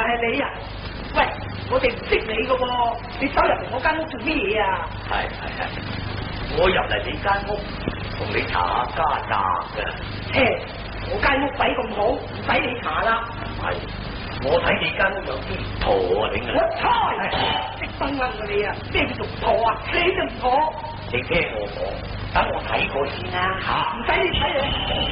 係你啊？喂，我哋唔識你噶喎，你走入嚟我間屋做咩嘢啊？ 係，我入嚟你間屋同你查下家宅嘅。 切，我間屋鬼咁好，唔使你查啦。 係，我睇你間屋有啲唔妥啊，你我猜，識崩啦你啊！咩叫做唔妥啊？你就唔妥。 你聽我講，等我睇過先啦嚇。 唔使你睇啊！